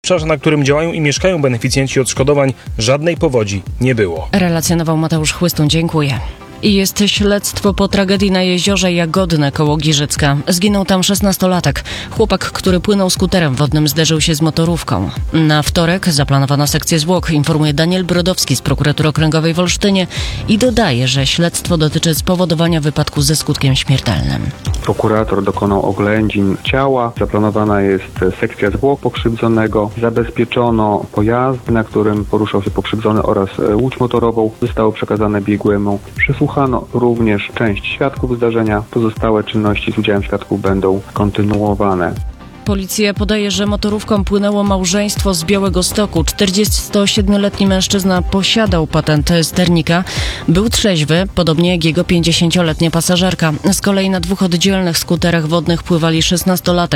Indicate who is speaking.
Speaker 1: W obszarze, na którym działają i mieszkają beneficjenci odszkodowań, żadnej powodzi nie było.
Speaker 2: Relacjonował Mateusz Chłystun. Dziękuję. I jest śledztwo po tragedii na jeziorze Jagodne koło Giżycka. Zginął tam 16-latek. Chłopak, który płynął skuterem wodnym, zderzył się z motorówką. Na wtorek zaplanowano sekcję zwłok, informuje Daniel Brodowski z Prokuratury Okręgowej w Olsztynie i dodaje, że śledztwo dotyczy spowodowania wypadku ze skutkiem śmiertelnym.
Speaker 3: Prokurator dokonał oględzin ciała. Zaplanowana jest sekcja zwłok pokrzywdzonego. Zabezpieczono pojazd, na którym poruszał się pokrzywdzony oraz łódź motorową. Zostało przekazane biegłemu. Przesłuchano również część świadków zdarzenia. Pozostałe czynności z udziałem świadków będą kontynuowane.
Speaker 2: Policja podaje, że motorówką płynęło małżeństwo z Białegostoku. 47-letni mężczyzna posiadał patent sternika. Był trzeźwy, podobnie jak jego 50-letnia pasażerka. Z kolei na 2 oddzielnych skuterach wodnych pływali 16-latek